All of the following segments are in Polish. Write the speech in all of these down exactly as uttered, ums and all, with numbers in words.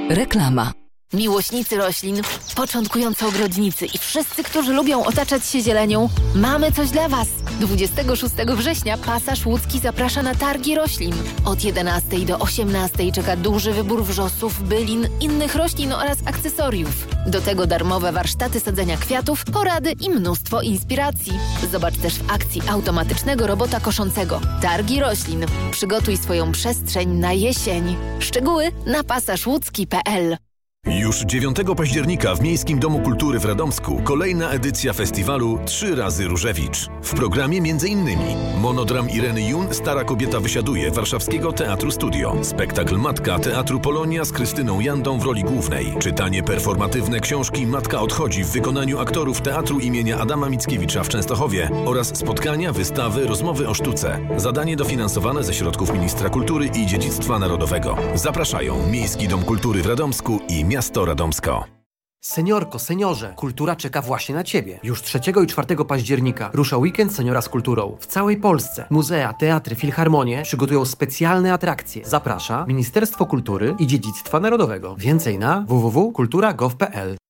Reklama. Miłośnicy roślin, początkujący ogrodnicy i wszyscy, którzy lubią otaczać się zielenią, mamy coś dla Was. dwudziestego szóstego września Pasaż Łódzki zaprasza na targi roślin. Od jedenastej do osiemnastej czeka duży wybór wrzosów, bylin, innych roślin oraz akcesoriów. Do tego darmowe warsztaty sadzenia kwiatów, porady i mnóstwo inspiracji. Zobacz też w akcji automatycznego robota koszącego. Targi roślin. Przygotuj swoją przestrzeń na jesień. Szczegóły na pasaż łódzki kropka p l. Już dziewiątego października w Miejskim Domu Kultury w Radomsku kolejna edycja festiwalu Trzy razy Różewicz. W programie m.in. monodram Ireny Jun Stara kobieta wysiaduje Warszawskiego Teatru Studio, spektakl Matka Teatru Polonia z Krystyną Jandą w roli głównej, czytanie performatywne książki Matka odchodzi w wykonaniu aktorów Teatru imienia Adama Mickiewicza w Częstochowie oraz spotkania, wystawy, rozmowy o sztuce. Zadanie dofinansowane ze środków Ministra Kultury i Dziedzictwa Narodowego. Zapraszają Miejski Dom Kultury w Radomsku i Miasto Radomsko. Seniorko, seniorze, kultura czeka właśnie na Ciebie. Już trzeciego i czwartego października rusza weekend Seniora z kulturą. W całej Polsce muzea, teatry, filharmonie przygotują specjalne atrakcje. Zaprasza Ministerstwo Kultury i Dziedzictwa Narodowego. Więcej na w w w kropka kultura kropka gov kropka p l.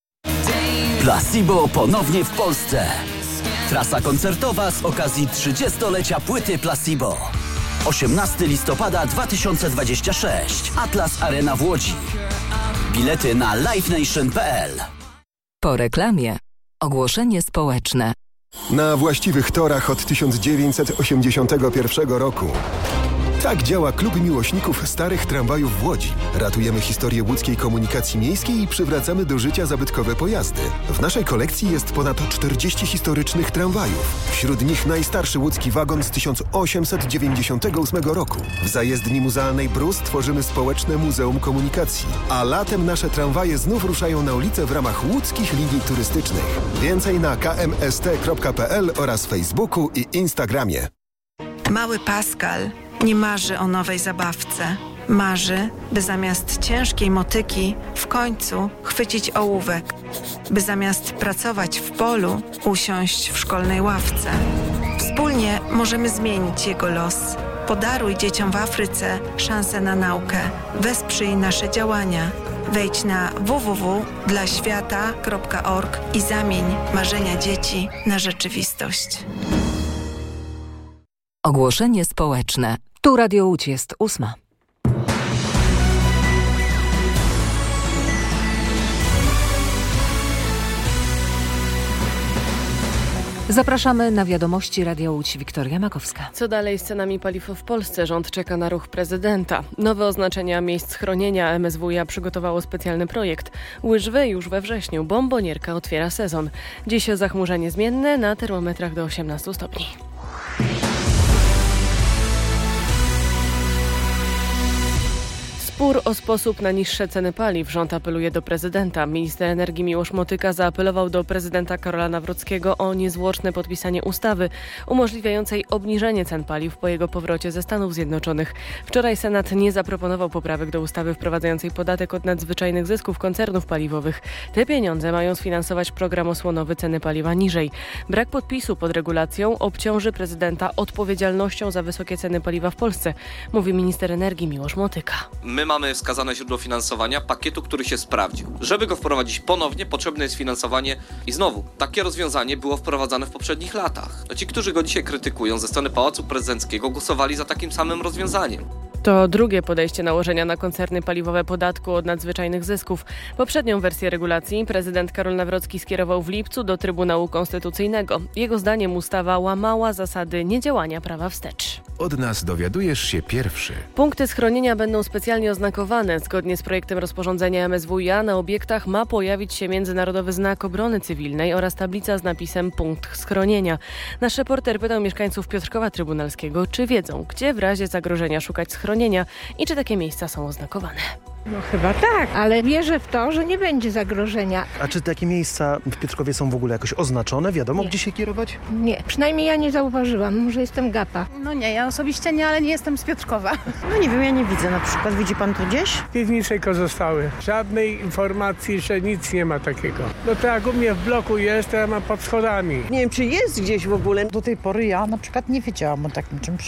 Placebo ponownie w Polsce. Trasa koncertowa z okazji trzydziestolecia płyty Placebo. osiemnastego listopada dwa tysiące dwudziestego szóstego. Atlas Arena w Łodzi. Bilety na live nation kropka p l. Po reklamie ogłoszenie społeczne. Na właściwych torach od tysiąc dziewięćset osiemdziesiątego pierwszego roku. Tak działa Klub Miłośników Starych Tramwajów w Łodzi. Ratujemy historię łódzkiej komunikacji miejskiej i przywracamy do życia zabytkowe pojazdy. W naszej kolekcji jest ponad czterdzieści historycznych tramwajów. Wśród nich najstarszy łódzki wagon z tysiąc osiemset dziewięćdziesiątego ósmego roku. W zajezdni muzealnej Brus tworzymy społeczne Muzeum Komunikacji. A latem nasze tramwaje znów ruszają na ulicę w ramach łódzkich linii turystycznych. Więcej na k m s t kropka p l oraz Facebooku i Instagramie. Mały Pascal nie marzy o nowej zabawce. Marzy, by zamiast ciężkiej motyki w końcu chwycić ołówek. By zamiast pracować w polu usiąść w szkolnej ławce. Wspólnie możemy zmienić jego los. Podaruj dzieciom w Afryce szansę na naukę. Wesprzyj nasze działania. Wejdź na w w w kropka dla świata kropka org i zamień marzenia dzieci na rzeczywistość. Ogłoszenie społeczne. Tu Radio Łódź jest ósma. Zapraszamy na wiadomości Radia Łódź. Wiktoria Makowska. Co dalej z cenami paliw w Polsce? Rząd czeka na ruch prezydenta. Nowe oznaczenia miejsc schronienia M S W iA przygotowało specjalny projekt. Łyżwy już we wrześniu. Bombonierka otwiera sezon. Dziś zachmurzenie zmienne na termometrach do osiemnastu stopni. Spór o sposób na niższe ceny paliw. Rząd apeluje do prezydenta. Minister energii Miłosz Motyka zaapelował do prezydenta Karola Nawrockiego o niezwłoczne podpisanie ustawy umożliwiającej obniżenie cen paliw po jego powrocie ze Stanów Zjednoczonych. Wczoraj Senat nie zaproponował poprawek do ustawy wprowadzającej podatek od nadzwyczajnych zysków koncernów paliwowych. Te pieniądze mają sfinansować program osłonowy ceny paliwa niżej. Brak podpisu pod regulacją obciąży prezydenta odpowiedzialnością za wysokie ceny paliwa w Polsce, mówi minister energii Miłosz Motyka. My mamy wskazane źródło finansowania pakietu, który się sprawdził. Żeby go wprowadzić ponownie, potrzebne jest finansowanie i znowu, takie rozwiązanie było wprowadzane w poprzednich latach. Ci, którzy go dzisiaj krytykują ze strony Pałacu Prezydenckiego, głosowali za takim samym rozwiązaniem. To drugie podejście nałożenia na koncerny paliwowe podatku od nadzwyczajnych zysków. Poprzednią wersję regulacji prezydent Karol Nawrocki skierował w lipcu do Trybunału Konstytucyjnego. Jego zdaniem ustawa łamała zasady niedziałania prawa wstecz. Od nas dowiadujesz się pierwszy. Punkty schronienia będą specjalnie oznakowane. Zgodnie z projektem rozporządzenia M S W iA na obiektach ma pojawić się międzynarodowy znak obrony cywilnej oraz tablica z napisem punkt schronienia. Nasz reporter pytał mieszkańców Piotrkowa Trybunalskiego, czy wiedzą, gdzie w razie zagrożenia szukać schronienia i czy takie miejsca są oznakowane. No chyba tak, ale wierzę w to, że nie będzie zagrożenia. A czy takie miejsca w Piotrkowie są w ogóle jakoś oznaczone? Wiadomo, nie. Gdzie się kierować? Nie, przynajmniej ja nie zauważyłam. Może jestem gapa. No nie, ja osobiście nie, ale nie jestem z Piotrkowa. No nie wiem, ja nie widzę na przykład. Widzi pan to gdzieś? Piwnice pozostały. Żadnej informacji, że nic nie ma takiego. No to jak u mnie w bloku jest, to ja mam pod schodami. Nie wiem, czy jest gdzieś w ogóle. Do tej pory ja na przykład nie wiedziałam o takim czymś.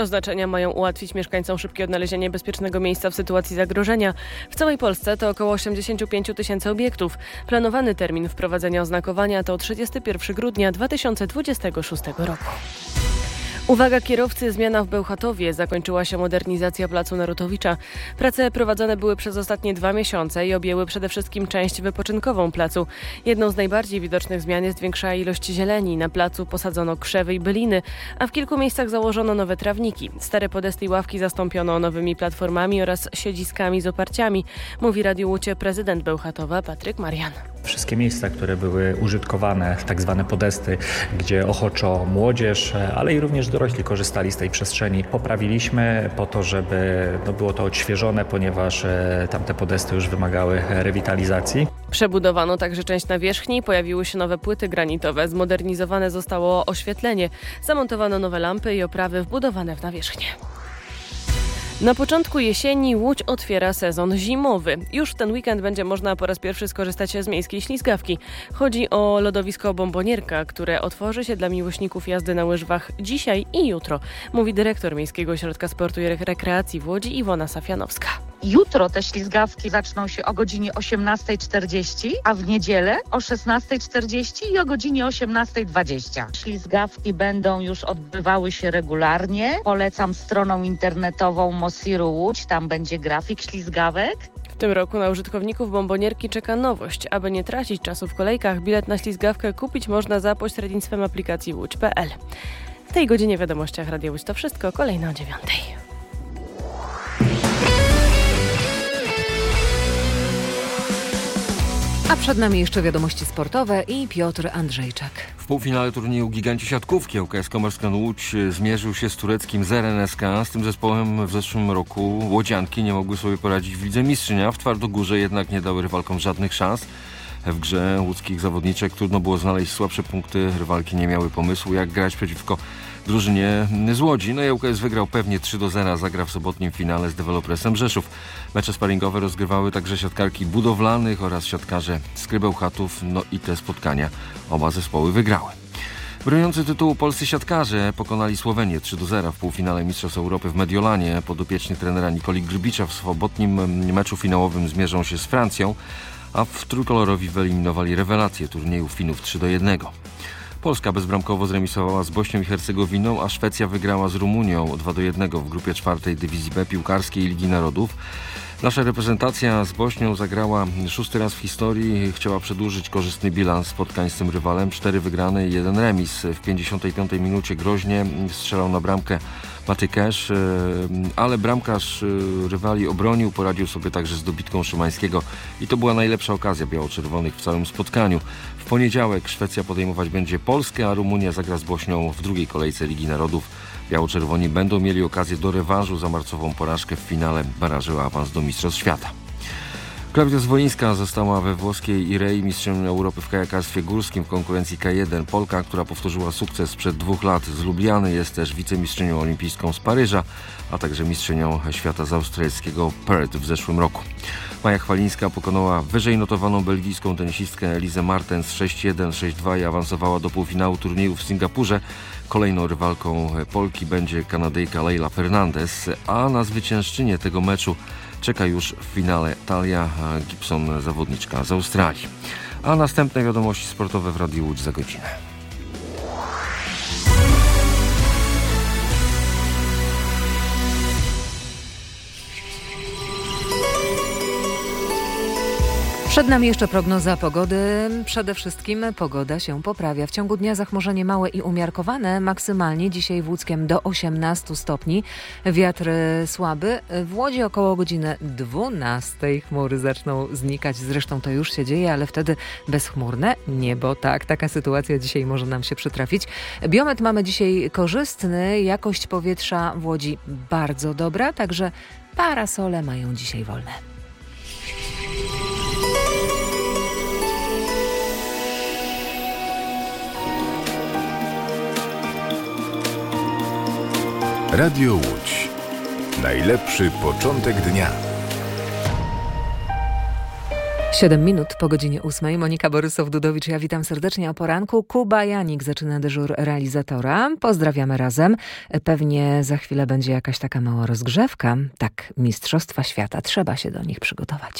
Oznaczenia mają ułatwić mieszkańcom szybkie odnalezienie bezpiecznego miejsca w sytuacji zagrożenia. W całej Polsce to około osiemdziesiąt pięć tysięcy obiektów. Planowany termin wprowadzenia oznakowania to trzydziestego pierwszego grudnia dwa tysiące dwudziestego szóstego roku. Uwaga kierowcy, zmiana w Bełchatowie. Zakończyła się modernizacja placu Narutowicza. Prace prowadzone były przez ostatnie dwa miesiące i objęły przede wszystkim część wypoczynkową placu. Jedną z najbardziej widocznych zmian jest większa ilość zieleni. Na placu posadzono krzewy i byliny, a w kilku miejscach założono nowe trawniki. Stare podesty i ławki zastąpiono nowymi platformami oraz siedziskami z oparciami, mówi Radiu Łódź prezydent Bełchatowa Patryk Marian. Wszystkie miejsca, które były użytkowane, tak zwane podesty, gdzie ochoczo młodzież, ale i również dorośli korzystali z tej przestrzeni, poprawiliśmy po to, żeby no, było to odświeżone, ponieważ e, tamte podesty już wymagały rewitalizacji. Przebudowano także część nawierzchni, pojawiły się nowe płyty granitowe, zmodernizowane zostało oświetlenie, zamontowano nowe lampy i oprawy wbudowane w nawierzchnię. Na początku jesieni Łódź otwiera sezon zimowy. Już w ten weekend będzie można po raz pierwszy skorzystać z miejskiej ślizgawki. Chodzi o lodowisko Bombonierka, które otworzy się dla miłośników jazdy na łyżwach dzisiaj i jutro, mówi dyrektor Miejskiego Ośrodka Sportu i Rekreacji w Łodzi Iwona Safianowska. Jutro te ślizgawki zaczną się o godzinie osiemnasta czterdzieści, a w niedzielę o szesnasta czterdzieści i o godzinie osiemnasta dwadzieścia. Ślizgawki będą już odbywały się regularnie. Polecam stroną internetową Mosiru Łódź, tam będzie grafik ślizgawek. W tym roku na użytkowników Bombonierki czeka nowość. Aby nie tracić czasu w kolejkach, bilet na ślizgawkę kupić można za pośrednictwem aplikacji łódź kropka pe el. W tej godzinie w wiadomościach Radia Łódź to wszystko, kolejne o dziewiątej. A przed nami jeszcze wiadomości sportowe i Piotr Andrzejczak. W półfinale turnieju Giganci Siatkówki L K S Komerskan Łódź zmierzył się z tureckim Zeren S K. Z tym zespołem w zeszłym roku łodzianki nie mogły sobie poradzić w Lidze Mistrzynia. W Twardogórze jednak nie dały rywalkom żadnych szans. W grze łódzkich zawodniczek trudno było znaleźć słabsze punkty. Rywalki nie miały pomysłu, jak grać przeciwko drużynie z Łodzi. No i L K S wygrał pewnie trzy do zera, zagra w sobotnim finale z Dewelopresem Rzeszów. Mecze sparingowe rozgrywały także siatkarki budowlanych oraz siatkarze z Krybełchatów. No i te spotkania oba zespoły wygrały. Broniący tytułu polscy siatkarze pokonali Słowenię trzy do zera w półfinale Mistrzostw Europy w Mediolanie. Podopieczni trenera Nikoli Grbicza w sobotnim meczu finałowym zmierzą się z Francją, a w trójkolorowi wyeliminowali rewelację turnieju Finów trzy do jednego. Polska bezbramkowo zremisowała z Bośnią i Hercegowiną, a Szwecja wygrała z Rumunią dwa do jednego w grupie czwartej Dywizji B piłkarskiej Ligi Narodów. Nasza reprezentacja z Bośnią zagrała szósty raz w historii. Chciała przedłużyć korzystny bilans spotkań z tym rywalem. Cztery wygrane i jeden remis. W pięćdziesiątej piątej minucie groźnie strzelał na bramkę Matykesz, ale bramkarz rywali obronił, poradził sobie także z dobitką Szymańskiego i to była najlepsza okazja biało-czerwonych w całym spotkaniu. W poniedziałek Szwecja podejmować będzie Polskę, a Rumunia zagra z Bośnią w drugiej kolejce Ligi Narodów. Biało-czerwoni będą mieli okazję do rewanżu za marcową porażkę w finale baraży o awans do Mistrzostw Świata. Klaudia Zwolińska została we włoskiej Irei mistrzem Europy w kajakarstwie górskim w konkurencji K jeden. Polka, która powtórzyła sukces sprzed dwóch lat z Lubliany, jest też wicemistrzynią olimpijską z Paryża, a także mistrzynią świata z australijskiego Perth w zeszłym roku. Maja Chwalińska pokonała wyżej notowaną belgijską tenisistkę Elizę Martens sześć jeden, sześć dwa i awansowała do półfinału turnieju w Singapurze. Kolejną rywalką Polki będzie Kanadyjka Leila Fernandez, a na zwyciężczynię tego meczu czeka już w finale Talia Gibson, zawodniczka z Australii. A następne wiadomości sportowe w Radiu Łódź za godzinę. Przed nami jeszcze prognoza pogody. Przede wszystkim pogoda się poprawia. W ciągu dnia zachmurzenie małe i umiarkowane. Maksymalnie dzisiaj w Łódzkiem do osiemnastu stopni. Wiatr słaby. W Łodzi około godziny dwunastej chmury zaczną znikać. Zresztą to już się dzieje, ale wtedy bezchmurne niebo. Tak, taka sytuacja dzisiaj może nam się przytrafić. Biometr mamy dzisiaj korzystny. Jakość powietrza w Łodzi bardzo dobra. Także parasole mają dzisiaj wolne. Radio Łódź. Najlepszy początek dnia. Siedem minut po godzinie ósmej. Monika Borysow-Dudowicz, ja witam serdecznie o poranku. Kuba Janik zaczyna dyżur realizatora. Pozdrawiamy razem. Pewnie za chwilę będzie jakaś taka mała rozgrzewka. Tak, Mistrzostwa Świata. Trzeba się do nich przygotować.